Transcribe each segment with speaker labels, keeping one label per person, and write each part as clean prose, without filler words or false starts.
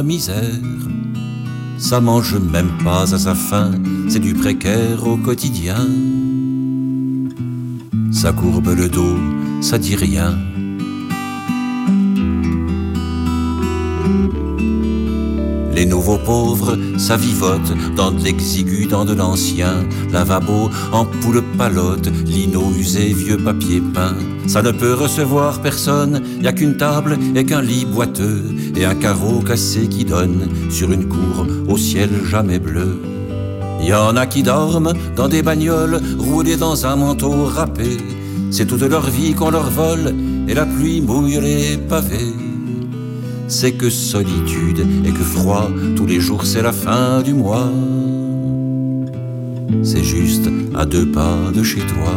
Speaker 1: misère. Ça mange même pas à sa faim, c'est du précaire au quotidien. Ça courbe le dos, ça dit rien. Les nouveaux pauvres, ça vivote dans de l'exigu, dans de l'ancien. Lavabo, ampoule palote, lino usé, vieux papier peint. Ça ne peut recevoir personne, y a qu'une table et qu'un lit boiteux et un carreau cassé qui donne sur une cour au ciel jamais bleu. Y en a qui dorment dans des bagnoles roulées dans un manteau râpé. C'est toute leur vie qu'on leur vole et la pluie mouille les pavés. C'est que solitude et que froid, tous les jours c'est la fin du mois. C'est juste à 2 pas de chez toi.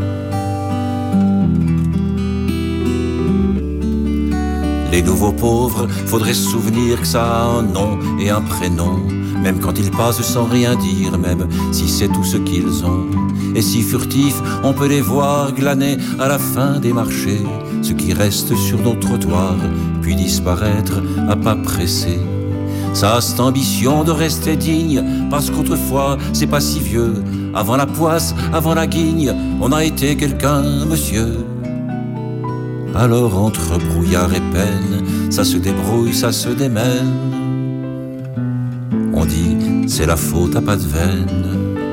Speaker 1: Les nouveaux pauvres, faudrait se souvenir que ça a un nom et un prénom. Même quand ils passent sans rien dire, même si c'est tout ce qu'ils ont. Et si furtifs, on peut les voir glaner à la fin des marchés ce qui reste sur nos trottoirs, puis disparaître à pas pressés. Ça a cette ambition de rester digne, parce qu'autrefois, c'est pas si vieux. Avant la poisse, avant la guigne, on a été quelqu'un, monsieur. Alors entre brouillard et peine, ça se débrouille, ça se démène. On dit, c'est la faute à pas de veine.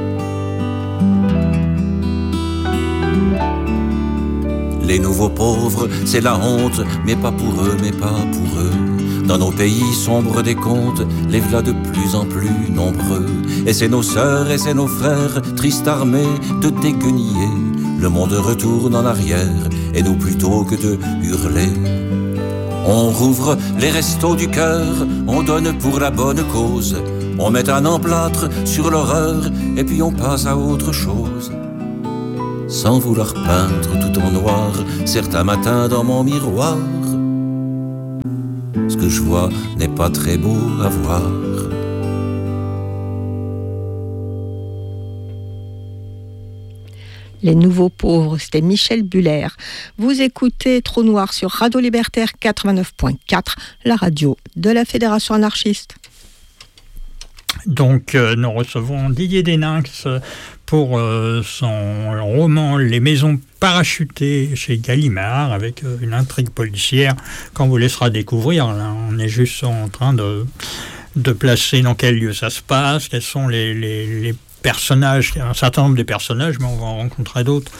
Speaker 1: Les nouveaux pauvres, c'est la honte, mais pas pour eux, mais pas pour eux. Dans nos pays sombres des comptes, les v'là de plus en plus nombreux. Et c'est nos sœurs et c'est nos frères, tristes armés de déguenillés. Le monde retourne en arrière, et nous plutôt que de hurler. On rouvre les restos du cœur, on donne pour la bonne cause. On met un emplâtre sur l'horreur, et puis on passe à autre chose. Sans vouloir peindre tout en noir, certains matins dans mon miroir, ce que je vois n'est pas très beau à voir.
Speaker 2: Les nouveaux pauvres, c'était Michel Buller. Vous écoutez Trou Noir sur Radio Libertaire 89.4, la radio de la Fédération anarchiste.
Speaker 3: Donc, nous recevons Didier Deninx pour son roman Les maisons parachutées chez Gallimard, avec une intrigue policière qu'on vous laissera découvrir. Là, on est juste en train de placer dans quel lieu ça se passe, quels sont les personnages, un certain nombre de personnages, mais on va en rencontrer d'autres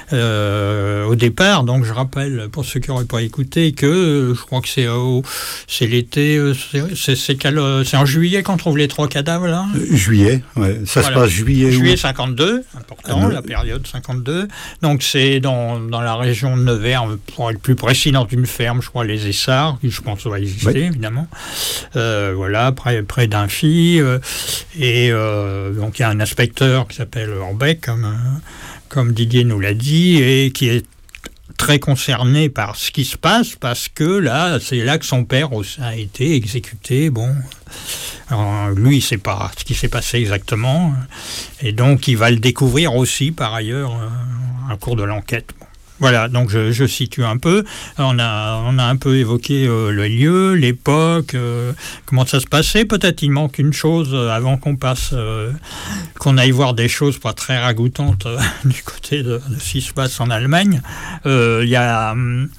Speaker 3: au départ. Donc je rappelle, pour ceux qui n'auraient pas écouté, que je crois que c'est l'été, c'est en juillet qu'on trouve les 3 cadavres, là.
Speaker 4: Juillet, ouais. Ça voilà. Se passe
Speaker 3: juillet 52, important, la période 52. Donc c'est dans la région de Nevers, pour être plus précis, dans une ferme, je crois, les Essarts, qui je pense va exister, oui. Évidemment. Voilà, près d'Imphy. Et donc il y a un inspecteur qui s'appelle Orbeck, comme Didier nous l'a dit, et qui est très concerné par ce qui se passe, parce que là, c'est là que son père a été exécuté. Bon, alors, lui, il ne sait pas ce qui s'est passé exactement, et donc il va le découvrir aussi, par ailleurs, au cours de l'enquête. Bon. Voilà, donc je situe un peu. On a un peu évoqué le lieu, l'époque, comment ça se passait. Peut-être il manque une chose avant qu'on passe, qu'on aille voir des choses pas très ragoûtantes du côté de ce qui se passe en Allemagne. Il y a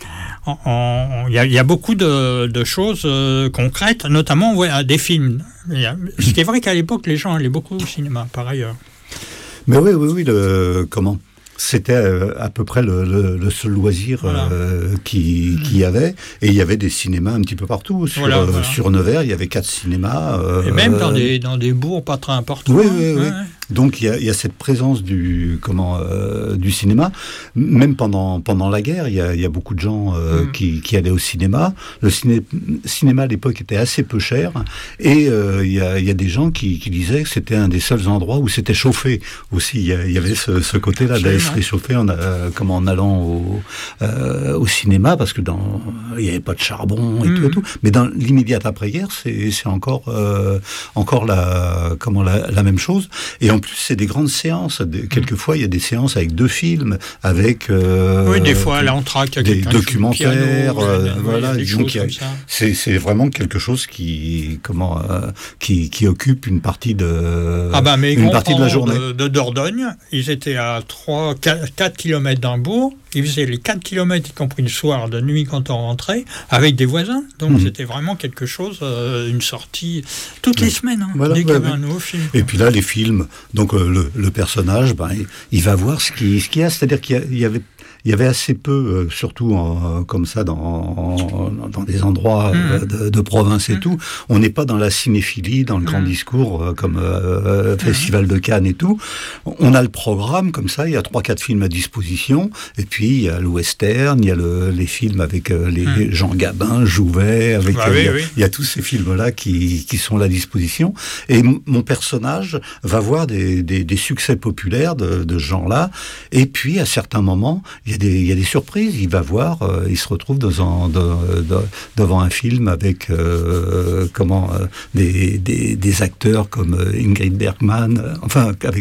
Speaker 3: beaucoup de choses concrètes, notamment des films. C'était vrai qu'à l'époque, les gens allaient beaucoup au cinéma, par ailleurs.
Speaker 4: Mais oui, c'était à peu près le seul loisir voilà. Qu'il y avait. Et il y avait des cinémas un petit peu partout. Sur Nevers, il y avait 4 cinémas.
Speaker 3: Et même dans des bourgs pas très importants.
Speaker 4: Oui. Donc il y a cette présence du cinéma. Même pendant la guerre, il y a beaucoup de gens qui allaient au cinéma. Le cinéma à l'époque était assez peu cher. Et il y a des gens qui disaient que c'était un des seuls endroits où c'était chauffé aussi. Il y avait ce côté-là d'aller se réchauffer en allant au cinéma, parce que il n'y avait pas de charbon et tout. Mais dans l'immédiate après-guerre, c'est encore la même chose. Et en plus, c'est des grandes séances. Quelquefois, il y a des séances avec 2 films, avec
Speaker 3: oui, des fois, à l'entracte,
Speaker 4: des documentaires.
Speaker 3: Voilà, donc
Speaker 4: c'est vraiment quelque chose qui occupe une partie de la journée.
Speaker 3: De Dordogne, ils étaient à 4 km d'un bourg. Ils faisaient les 4 km, y compris le soir, de nuit quand on rentrait, avec des voisins. Donc c'était vraiment quelque chose, une sortie toutes les semaines,
Speaker 4: voilà,
Speaker 3: dès qu'il y avait un nouveau film.
Speaker 4: Et puis là, les films, donc le personnage, il va voir ce qu'il y a. C'est-à-dire qu'il y avait assez peu, surtout comme ça dans des endroits de province et tout. On n'est pas dans la cinéphilie, dans le grand discours comme Festival de Cannes et tout. On a le programme comme ça, il y a 3-4 films à disposition, et puis il y a le western, il y a les films avec les Jean Gabin, Jouvet, il y a tous ces films-là qui sont à la disposition. Et mon personnage va voir des succès populaires de ce genre-là, et puis à certains moments, il y a des surprises. Il va voir, il se retrouve devant un film avec des acteurs comme Ingrid Bergman, enfin avec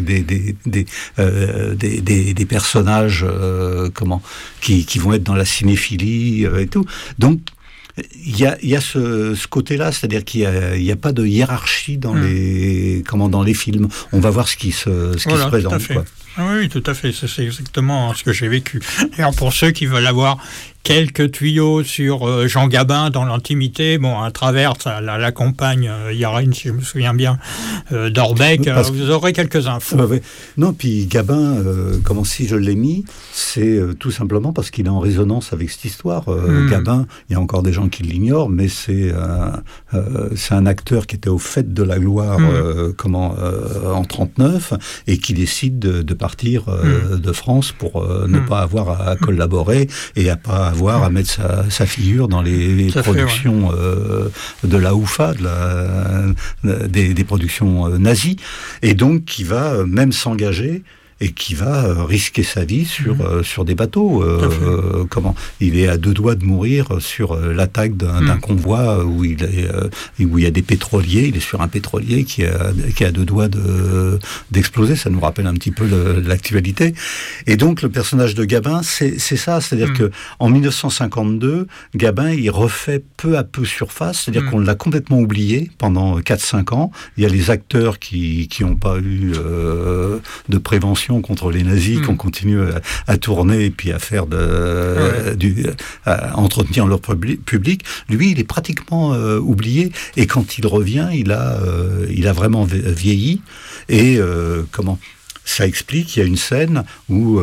Speaker 4: des personnages qui vont être dans la cinéphilie et tout. Donc il y a ce côté-là, c'est-à-dire qu'il y a pas de hiérarchie dans les films. On va voir ce qui se présente, quoi.
Speaker 3: Oui, tout à fait. C'est exactement ce que j'ai vécu. Alors pour ceux qui veulent avoir quelques tuyaux sur Jean Gabin dans l'intimité, à travers la compagne Irène, si je me souviens bien, d'Orbeck, vous aurez quelques infos.
Speaker 4: Ouais. Non, puis Gabin, si je l'ai mis, c'est tout simplement parce qu'il est en résonance avec cette histoire. Gabin, il y a encore des gens qui l'ignorent, mais c'est un acteur qui était au fait de la gloire en 39 et qui décide de partir de France pour ne pas avoir à collaborer et à pas avoir à mettre sa figure dans les productions de la UFA, des productions nazies, et donc qui va même s'engager et qui va risquer sa vie sur des bateaux. Il est à 2 doigts de mourir sur l'attaque d'un convoi où il y a des pétroliers. Il est sur un pétrolier qui est à 2 doigts d'exploser. Ça nous rappelle un petit peu l'actualité. Et donc le personnage de Gabin, c'est ça. C'est-à-dire que en 1952, Gabin, il refait peu à peu surface. C'est-à-dire qu'on l'a complètement oublié pendant 4-5 ans. Il y a les acteurs qui n'ont pas eu de prévention contre les nazis, qu'on continue à tourner et puis à faire à entretenir leur public. Lui, il est pratiquement oublié, et quand il revient, il a vraiment vieilli, et ça explique, il y a une scène où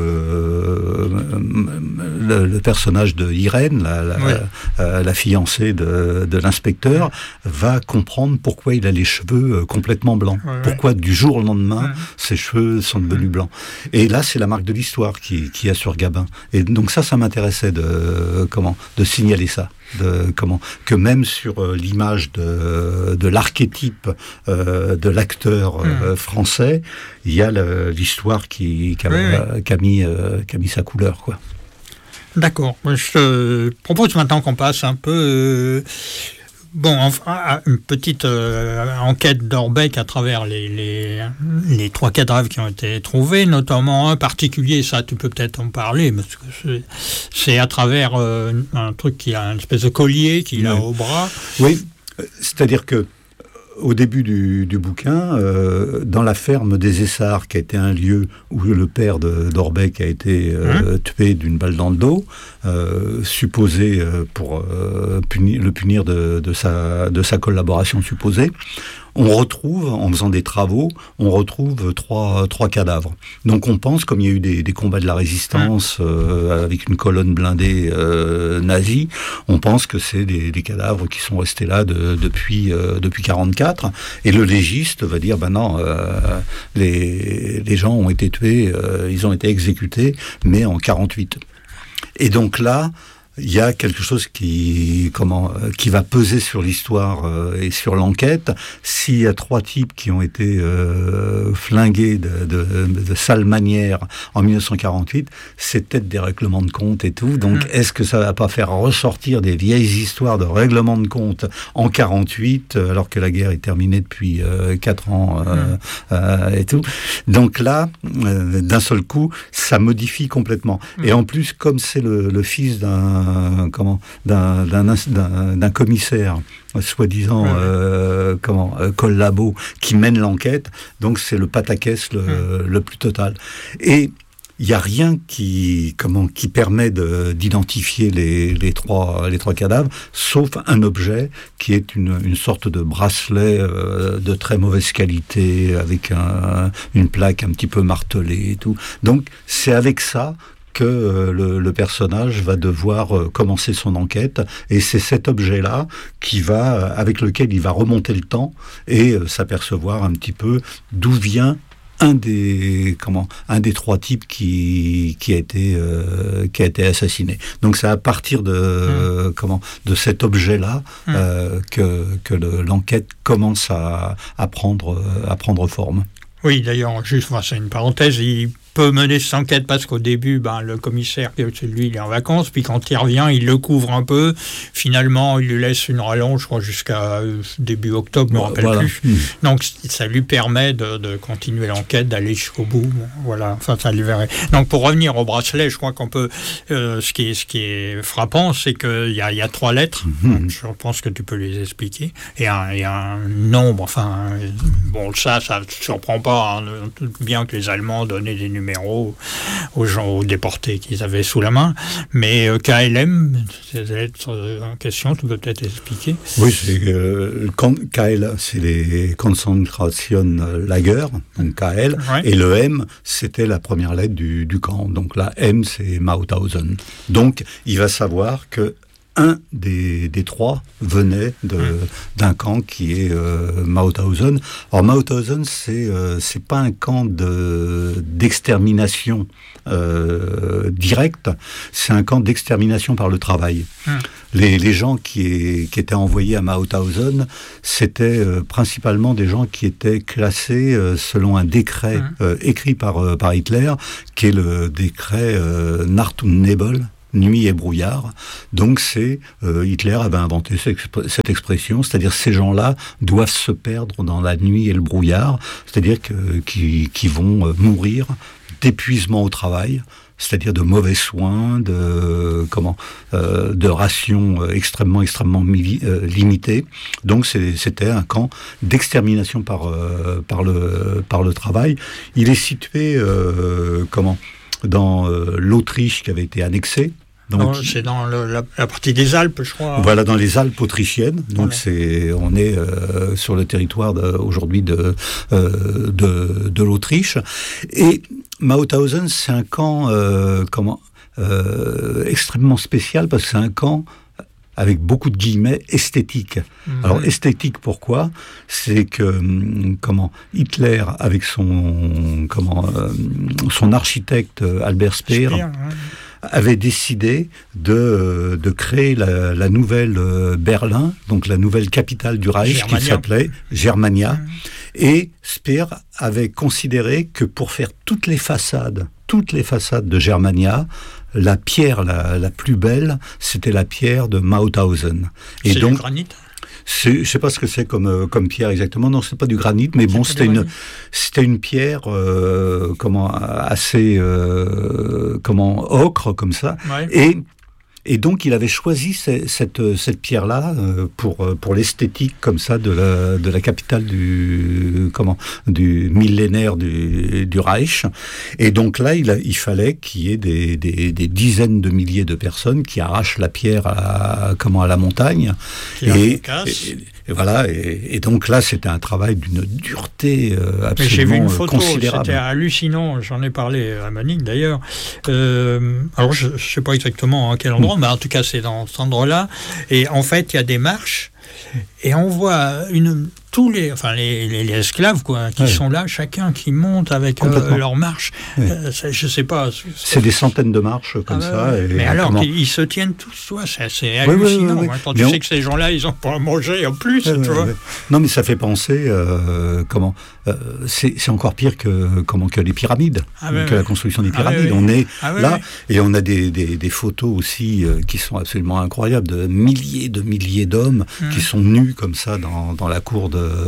Speaker 4: le personnage de Irène, la fiancée de l'inspecteur, va comprendre pourquoi il a les cheveux complètement blancs. Pourquoi du jour au lendemain, ses cheveux sont devenus blancs. Et là, c'est la marque de l'histoire qu'il y a sur Gabin. Et donc ça m'intéressait de signaler ça. Que même sur l'image de l'archétype de l'acteur français, il y a l'histoire qui a mis sa couleur, quoi.
Speaker 3: D'accord. Je te propose maintenant qu'on passe un peu une petite enquête d'Orbeck à travers les 3 cadavres qui ont été trouvés, notamment un particulier, ça tu peux peut-être en parler, parce que c'est à travers un truc qui a une espèce de collier qu'il a au bras.
Speaker 4: Oui, c'est-à-dire que au début du bouquin, dans la ferme des Essarts, qui a été un lieu où le père d'Orbeck a été tué d'une balle dans le dos, supposé pour le punir de sa collaboration supposée, on retrouve, en faisant des travaux, trois cadavres. Donc on pense, comme il y a eu des combats de la résistance avec une colonne blindée nazie, on pense que c'est des cadavres qui sont restés là depuis 1944. Et le légiste va dire, non, les gens ont été tués, ils ont été exécutés, mais en 1948. Et donc là, il y a quelque chose qui va peser sur l'histoire et sur l'enquête. S'il y a 3 types qui ont été flingués de sale manière en 1948, c'est peut-être des règlements de compte et tout. Donc, est-ce que ça va pas faire ressortir des vieilles histoires de règlements de compte en 48, alors que la guerre est terminée depuis 4 ans et tout. Donc là, d'un seul coup, ça modifie complètement. Et en plus, comme c'est le fils d'un commissaire, soi-disant collabo, qui mène l'enquête, donc c'est le pataquès le plus total. Et il n'y a rien qui permet d'identifier les trois cadavres, sauf un objet qui est une sorte de bracelet de très mauvaise qualité, avec une plaque un petit peu martelée et tout. Donc c'est avec ça que le personnage va devoir commencer son enquête, et c'est cet objet-là avec lequel il va remonter le temps et s'apercevoir un petit peu d'où vient un des 3 types qui a été assassiné. Donc c'est à partir de cet objet-là que l'enquête commence à prendre forme.
Speaker 3: Oui, d'ailleurs, juste, c'est une parenthèse, il peut mener cette enquête parce qu'au début, le commissaire, lui, il est en vacances, puis quand il revient, il le couvre un peu. Finalement, il lui laisse une rallonge, je crois, jusqu'à début octobre, je ne me rappelle plus. Donc, ça lui permet de continuer l'enquête, d'aller jusqu'au bout. Voilà, enfin, ça lui verrait. Donc, pour revenir au bracelet, je crois qu'on peut... ce qui est frappant, c'est qu'il y a 3 lettres. Donc, je pense que tu peux les expliquer. Et un nombre, enfin... Bon, ça ne surprend pas, hein, bien que les Allemands donnaient des numéros aux gens, aux déportés qu'ils avaient sous la main, mais KLM, ces lettres en question, tu peux peut-être expliquer.
Speaker 4: Oui, c'est KL, c'est les Concentration Lager, donc KL, et le M, c'était la première lettre du camp, donc la M, c'est Mauthausen. Donc, il va savoir que un des 3 venait d'un camp qui est Mauthausen. Alors Mauthausen, c'est pas un camp d'extermination directe, c'est un camp d'extermination par le travail. Les gens qui étaient envoyés à Mauthausen, c'était principalement des gens qui étaient classés selon un décret écrit par Hitler, qui est le décret Nacht und Nebel, nuit et brouillard. Donc Hitler avait inventé cette expression, c'est-à-dire ces gens-là doivent se perdre dans la nuit et le brouillard, c'est-à-dire qu'ils vont mourir d'épuisement au travail, c'est-à-dire de mauvais soins, de rations extrêmement limitées. Donc c'était un camp d'extermination par le travail. Il est situé dans l'Autriche qui avait été annexée.
Speaker 3: Donc, c'est dans la partie des Alpes, je crois.
Speaker 4: Voilà, dans les Alpes autrichiennes. Donc on est sur le territoire aujourd'hui de l'Autriche. Et Mauthausen, c'est un camp extrêmement spécial, parce que c'est un camp avec beaucoup de guillemets esthétique. Alors esthétique, pourquoi ? C'est que Hitler, avec son architecte Albert Speer, avait décidé de créer la nouvelle Berlin, donc la nouvelle capitale du Reich, qui s'appelait Germania. Et Speer avait considéré que pour faire toutes les façades de Germania, la pierre la plus belle, c'était la pierre de Mauthausen.
Speaker 3: Et c'est donc, du granit ?
Speaker 4: Je ne sais pas ce que c'est comme pierre exactement. Non, c'est pas du granit, mais bon, c'était une pierre assez ocre comme ça. Ouais. Et donc, il avait choisi cette pierre-là pour l'esthétique comme ça de la capitale du millénaire du Reich. Et donc là, il fallait qu'il y ait des dizaines de milliers de personnes qui arrachent la pierre à la montagne. Et voilà. Et donc là, c'était un travail d'une dureté absolument considérable.
Speaker 3: J'ai vu une photo, c'était hallucinant. J'en ai parlé à Manique d'ailleurs. Alors, je ne sais pas exactement à quel endroit, mais en tout cas, c'est dans cet endroit-là. Et en fait, il y a des marches, et on voit tous les esclaves qui sont là, chacun qui monte avec leur marche.
Speaker 4: Oui.
Speaker 3: Je sais pas.
Speaker 4: C'est des centaines de marches comme ça. Et
Speaker 3: mais alors qu'ils se tiennent tous, c'est hallucinant. Oui. Quand tu sais que ces gens-là, ils ont pas à manger en plus, tu vois.
Speaker 4: Non, mais ça fait penser c'est encore pire que les pyramides, que la construction des pyramides. On est là et on a des photos aussi qui sont absolument incroyables de milliers d'hommes qui sont nus comme ça dans la cour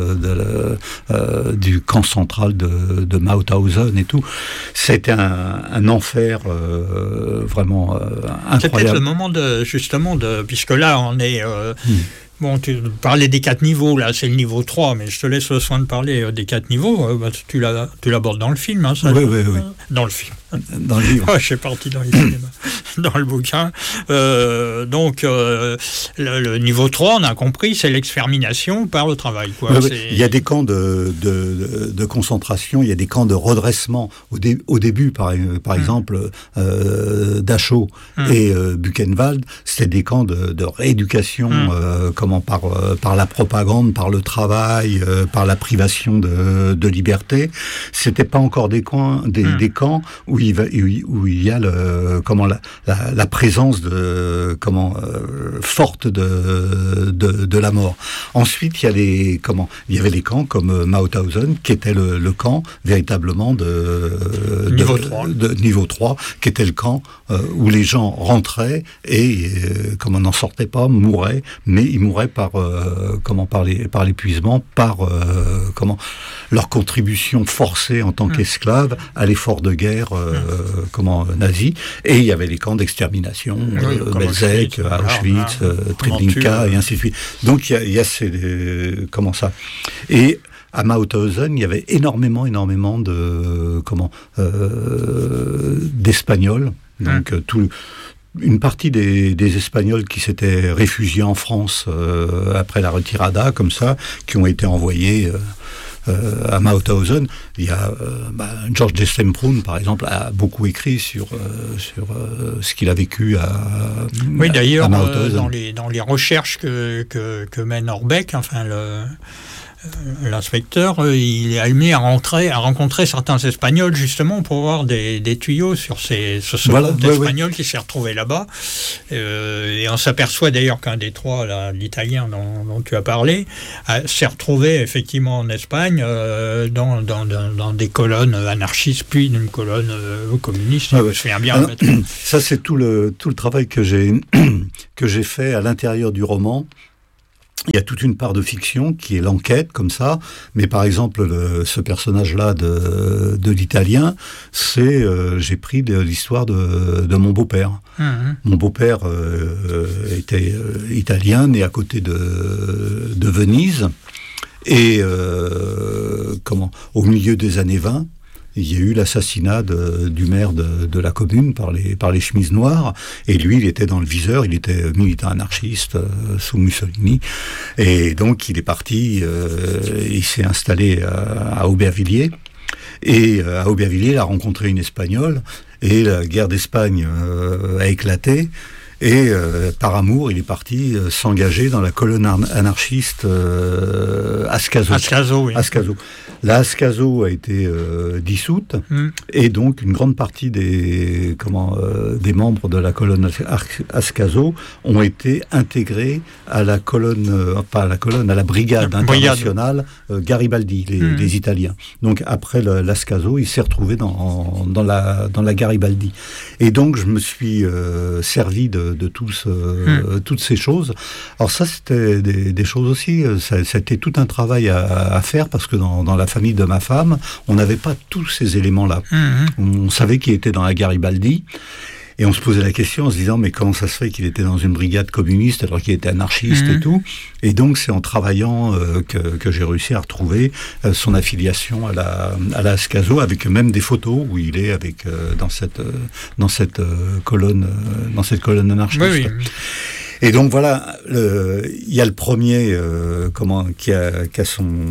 Speaker 4: du camp central de Mauthausen et tout. C'était un enfer vraiment incroyable.
Speaker 3: C'est peut-être le moment puisque là on est... Bon, tu parlais des 4 niveaux, là, c'est le niveau 3, mais je te laisse le soin de parler des 4 niveaux. Tu l'abordes dans le film, hein, ça.
Speaker 4: Oui.
Speaker 3: Dans le film.
Speaker 4: Dans le livre.
Speaker 3: Je suis parti dans les cinémas. Dans le bouquin. Donc, le niveau 3, on a compris, c'est l'extermination par le travail. Quoi.
Speaker 4: Il y a des camps de concentration, il y a des camps de redressement. Au début, par exemple, Dachau et Buchenwald, c'était des camps de rééducation, par la propagande, par le travail, par la privation de liberté. C'était pas encore des camps où il y a la présence forte de la mort. Ensuite, il y avait les camps comme Mauthausen, qui était le camp véritablement de niveau 3, qui était le camp où les gens rentraient et comme on n'en sortait pas, mouraient, mais ils mouraient par l'épuisement, par leur contribution forcée en tant qu'esclaves à l'effort de guerre nazi. Et il y avait les camps d'extermination, Belzec, Auschwitz, Treblinka et ainsi de suite. Donc il y a ça. Et à Mauthausen, il y avait énormément d'Espagnols. Donc une partie des Espagnols qui s'étaient réfugiés en France après la retirada, comme ça, qui ont été envoyés à Mauthausen. Il y a George de Semprún, par exemple, a beaucoup écrit sur ce qu'il a vécu à
Speaker 3: Oui, d'ailleurs,
Speaker 4: Mauthausen.
Speaker 3: Dans les recherches que mène Orbeck, l'inspecteur, il est amené à rencontrer certains Espagnols justement pour avoir des tuyaux sur ce groupe d'Espagnols qui s'est retrouvé là-bas. Et on s'aperçoit d'ailleurs qu'un des 3, là, l'Italien dont tu as parlé, s'est retrouvé effectivement en Espagne dans des colonnes anarchistes, puis d'une colonne communiste. Je me souviens bien.
Speaker 4: Ça, c'est tout le travail que j'ai fait à l'intérieur du roman. Il y a toute une part de fiction qui est l'enquête, comme ça. Mais par exemple, ce personnage-là de l'Italien, j'ai pris l'histoire de mon beau-père. Mon beau-père était italien, né à côté de Venise. Et au milieu des années 20, il y a eu l'assassinat du maire de la commune par les chemises noires, et lui, il était dans le viseur, il était militant anarchiste sous Mussolini, et donc il est parti, il s'est installé à Aubervilliers, et à Aubervilliers, il a rencontré une Espagnole, et la guerre d'Espagne a éclaté, et par amour, il est parti s'engager dans la colonne anarchiste Ascaso. Ascaso. La Ascaso a été dissoute, et donc une grande partie des membres de la colonne Ascaso ont été intégrés à la brigade internationale Garibaldi, les Italiens. Donc après l'Ascaso, il s'est retrouvé dans la Garibaldi. Et donc je me suis servi de toutes ces choses. Alors ça, c'était des choses aussi, c'était tout un travail à faire, parce que dans la famille de ma femme, on n'avait pas tous ces éléments-là. On savait qu'il était dans la Garibaldi, et on se posait la question en se disant, mais comment ça se fait qu'il était dans une brigade communiste alors qu'il était anarchiste et tout. Et donc c'est en travaillant que j'ai réussi à retrouver son affiliation à la Ascaso, avec même des photos où il est dans cette colonne anarchiste. Oui. Et donc voilà, il y a le premier qui a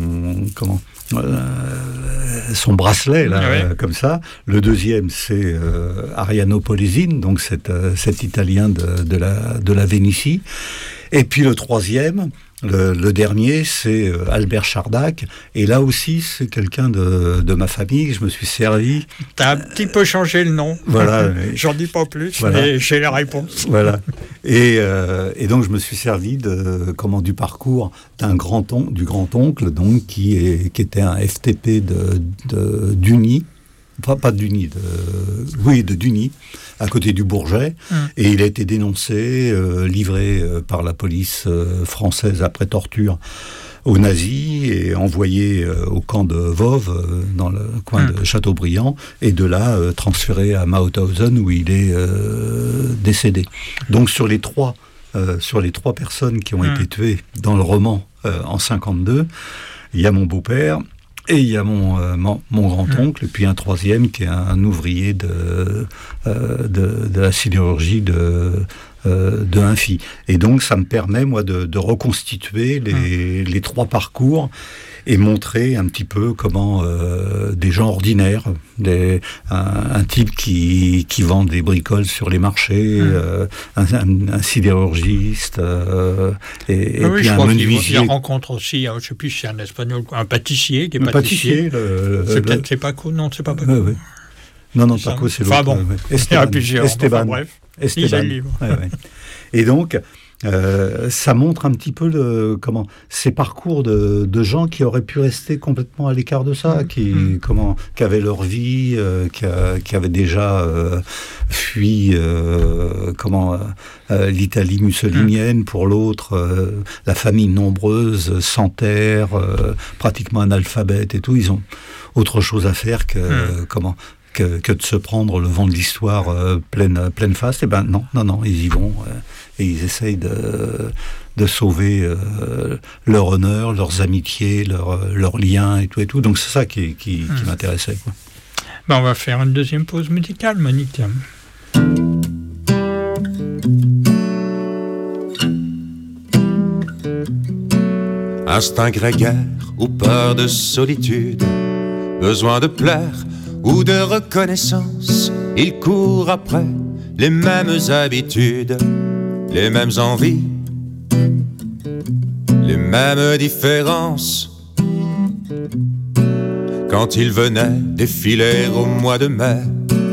Speaker 4: son bracelet là, comme ça. Le deuxième, c'est Ariano Polesine, donc cet Italien de la Vénétie. Et puis le troisième, Le dernier, c'est Albert Chardac. Et là aussi, c'est quelqu'un de ma famille. Je me suis servi.
Speaker 3: T'as un petit peu changé le nom.
Speaker 4: Voilà.
Speaker 3: J'en dis pas plus,
Speaker 4: voilà.
Speaker 3: Mais j'ai la réponse.
Speaker 4: Voilà. Et donc, je me suis servi du parcours du grand-oncle, donc, qui était un FTP d'Uni. Pas d'Uni, de Duny, à côté du Bourget. Et il a été dénoncé, livré par la police française après torture aux nazis et envoyé au camp de Voves, dans le coin de Châteaubriand, et de là transféré à Mauthausen où il est décédé. Donc sur les trois personnes qui ont été tuées dans le roman en 52, il y a mon beau-père, et il y a mon grand-oncle, et puis un troisième qui est un ouvrier de la sidérurgie de Hunfi. Et donc ça me permet, moi, de reconstituer les trois parcours et montrer un petit peu comment des gens ordinaires, un type qui vend des bricoles sur les marchés, un sidérurgiste, et puis un menuisier.
Speaker 3: Il rencontre aussi, je ne sais plus si c'est un Espagnol, un pâtissier qui est
Speaker 4: pâtissier.
Speaker 3: C'est Paco, non, c'est pas Paco.
Speaker 4: Oui. Non, Paco, c'est l'autre.
Speaker 3: Enfin bon, il y en a plusieurs.
Speaker 4: Esteban.
Speaker 3: Enfin, bref,
Speaker 4: Esteban.
Speaker 3: Le livre.
Speaker 4: Ouais. Et donc, ça montre un petit peu ces parcours de gens qui auraient pu rester complètement à l'écart de ça, qui avaient leur vie, qui avaient déjà fui l'Italie mussolinienne pour l'autre, la famille nombreuse, sans terre, pratiquement analphabète et tout. Ils ont autre chose à faire que de se prendre le vent de l'histoire pleine face. Et ben non, ils y vont et ils essayent de sauver leur honneur, leurs amitiés, leurs liens et tout. Donc c'est ça qui m'intéressait, quoi.
Speaker 3: On va faire une deuxième pause musicale, Monique.
Speaker 1: Instinct grégaire ou peur de solitude, besoin de plaire ou de reconnaissance, il court après les mêmes habitudes, les mêmes envies, les mêmes différences. Quand il venait défiler au mois de mai,